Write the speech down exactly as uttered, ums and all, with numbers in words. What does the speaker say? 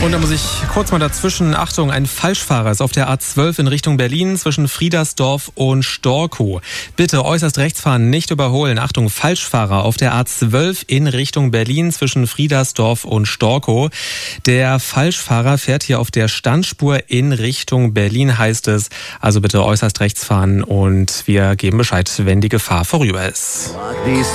Und da muss ich kurz mal dazwischen. Achtung, ein Falschfahrer ist auf der A zwölf in Richtung Berlin zwischen Friedersdorf und Storkow. Bitte äußerst rechts fahren, nicht überholen. Achtung, Falschfahrer auf der A zwölf in Richtung Berlin zwischen Friedersdorf und Storkow. Der Falschfahrer fährt hier auf der Standspur in Richtung Berlin, heißt es. Also bitte äußerst rechts fahren und wir geben Bescheid, wenn die Gefahr vorüber ist. Die